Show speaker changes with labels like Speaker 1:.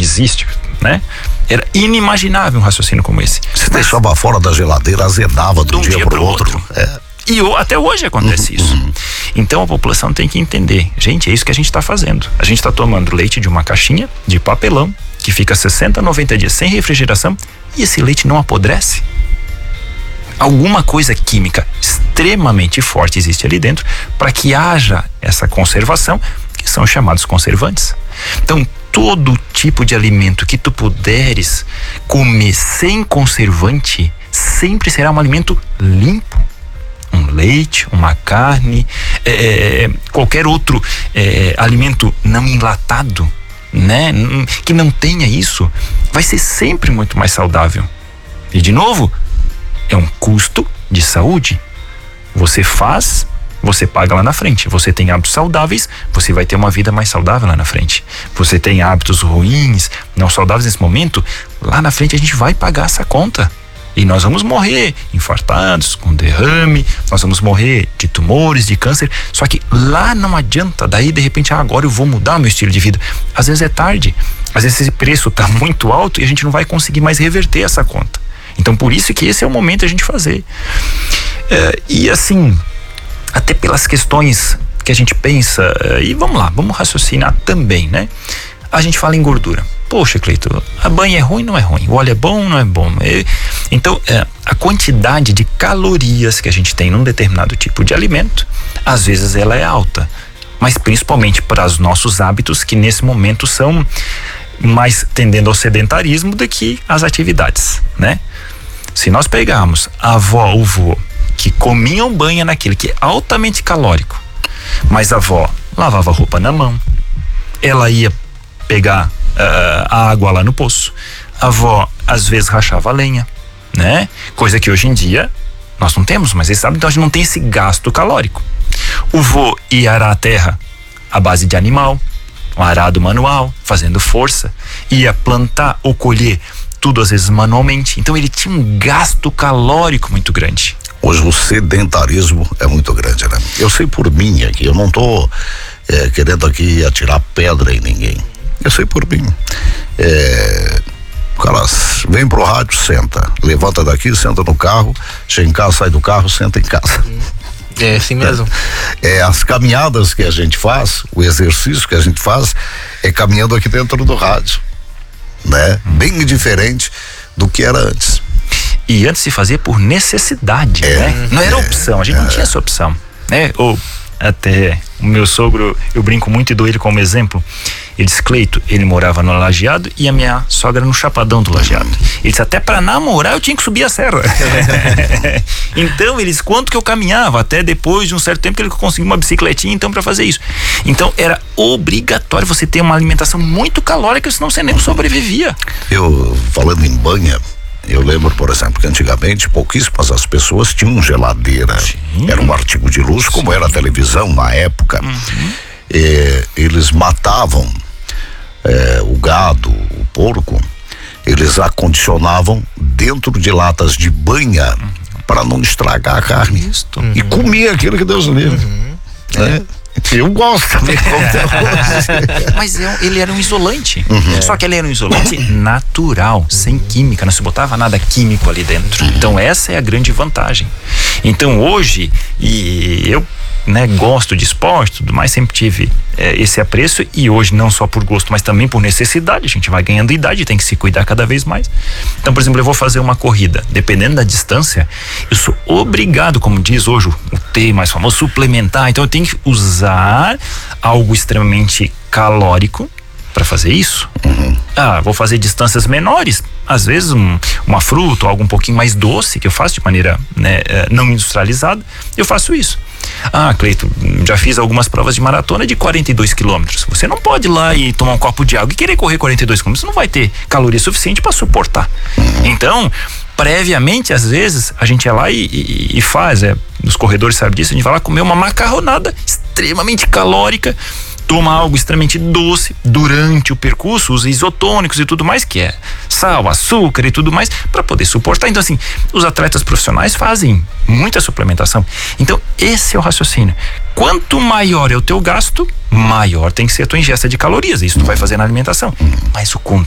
Speaker 1: existe, né? Era inimaginável um raciocínio como esse.
Speaker 2: Se deixava fora da geladeira, azedava de um dia pro outro.
Speaker 1: E até hoje acontece isso. Então a população tem que entender, gente, é isso que a gente está fazendo. A gente está tomando leite de uma caixinha de papelão que fica 60, 90 dias sem refrigeração e esse leite não apodrece. Alguma coisa química extremamente forte existe ali dentro para que haja essa conservação, que são chamados conservantes. Então, todo tipo de alimento que tu puderes comer sem conservante sempre será um alimento limpo. Um leite, uma carne, qualquer outro alimento não enlatado, né? Que não tenha isso, vai ser sempre muito mais saudável. E de novo, é um custo de saúde. Você faz, você paga lá na frente. Você tem hábitos saudáveis, você vai ter uma vida mais saudável lá na frente. Você tem hábitos ruins, não saudáveis nesse momento, lá na frente a gente vai pagar essa conta. E nós vamos morrer infartados, com derrame, nós vamos morrer de tumores, de câncer. Só que lá não adianta, daí de repente, agora eu vou mudar o meu estilo de vida. Às vezes é tarde, às vezes esse preço está muito alto e a gente não vai conseguir mais reverter essa conta. Então por isso que esse é o momento de a gente fazer. E assim, até pelas questões que a gente pensa, e vamos lá, vamos raciocinar também, né? A gente fala em gordura. Poxa, Cleito, a banha é ruim, não é ruim? O óleo é bom, não é bom? Então, a quantidade de calorias que a gente tem num determinado tipo de alimento, às vezes ela é alta. Mas principalmente para os nossos hábitos, que nesse momento são mais tendendo ao sedentarismo do que às atividades, né? Se nós pegarmos a avó, o vô, que comiam banha naquilo que é altamente calórico, mas a avó lavava a roupa na mão, ela ia pegar a água lá no poço, a avó às vezes rachava a lenha, né? Coisa que hoje em dia nós não temos, mas eles sabem, então a gente não tem esse gasto calórico. O vô ia arar a terra à base de animal, um arado manual, fazendo força, ia plantar ou colher tudo às vezes manualmente, então ele tinha um gasto calórico muito grande.
Speaker 2: Hoje o sedentarismo é muito grande, né? Eu sei por mim aqui, eu não tô querendo aqui atirar pedra em ninguém. Eu sei por mim. O cara vem pro rádio, senta, levanta daqui, senta no carro, chega em casa, sai do carro, senta em casa.
Speaker 3: É assim mesmo.
Speaker 2: As caminhadas que a gente faz, o exercício que a gente faz é caminhando aqui dentro do rádio, né? Bem diferente do que era antes.
Speaker 1: E antes se fazia por necessidade, né? Não era opção, a gente não tinha essa opção, né? Ou até o meu sogro, eu brinco muito e dou ele como exemplo. Ele disse, Cleito, ele morava no Lajeado e a minha sogra no Chapadão do Lajeado. Ele disse, até pra namorar eu tinha que subir a serra. Então ele disse, quanto que eu caminhava? Até depois de um certo tempo que ele conseguiu uma bicicletinha então pra fazer isso. Então era obrigatório você ter uma alimentação muito calórica, senão você nem sobrevivia.
Speaker 2: Eu, falando em banha, eu lembro, por exemplo, que antigamente pouquíssimas as pessoas tinham geladeira. Sim. Era um artigo de luxo, como era a televisão na época. Eles matavam o gado, o porco, eles acondicionavam dentro de latas de banha para não estragar a carne. E comia aquilo que Deus livre. Eu gosto também.
Speaker 1: Mas ele era um isolante. Só que ele era um isolante natural, sem química, não se botava nada químico ali dentro. Então essa é a grande vantagem. Então hoje, e eu gosto de esporte, tudo mais, sempre tive esse apreço, e hoje não só por gosto, mas também por necessidade. A gente vai ganhando idade, tem que se cuidar cada vez mais. Então, por exemplo, eu vou fazer uma corrida, dependendo da distância, eu sou obrigado, como diz hoje o T mais famoso, suplementar. Então eu tenho que usar algo extremamente calórico para fazer isso. Vou fazer distâncias menores, às vezes uma fruta ou algo um pouquinho mais doce, que eu faço de maneira não industrializada, eu faço isso. Cleito, já fiz algumas provas de maratona de 42 quilômetros. Você não pode ir lá e tomar um copo de água e querer correr 42 quilômetros, você não vai ter caloria suficiente para suportar. Então, previamente, às vezes, a gente ia lá e faz, os corredores sabem disso, a gente vai lá comer uma macarronada extremamente calórica, toma algo extremamente doce durante o percurso, usa isotônicos e tudo mais, que é sal, açúcar e tudo mais, para poder suportar. Então, assim, os atletas profissionais fazem muita suplementação. Então, esse é o raciocínio. Quanto maior é o teu gasto, maior tem que ser a tua ingesta de calorias. Isso tu vai fazer na alimentação. Mas o